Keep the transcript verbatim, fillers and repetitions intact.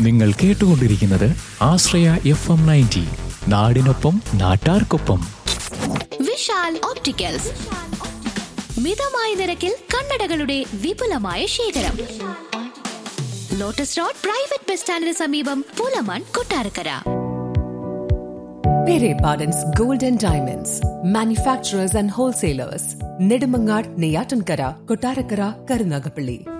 നിങ്ങൾ കേട്ടുകൊണ്ടിരിക്കുന്നത് ആശ്രയ F M ninety, നാടിനൊപ്പം നാട്ടാർക്കൊപ്പം. വിശാൽ ഓപ്റ്റിക്കൽസ്, മിതമായ നിരക്കിൽ കണ്ണടകളുടെ വിപുലമായ ശേഖരം. ലോട്ടസ് റോഡ് പ്രൈവറ്റ് ബസ് സ്റ്റാൻഡിന് സമീപം, Pulamon, Kottarakkara. Pere Pardon's Gold and Diamonds, manufacturers and wholesalers, Nedumangad, Neyyatankara, Kottarakara, Karunagapalli.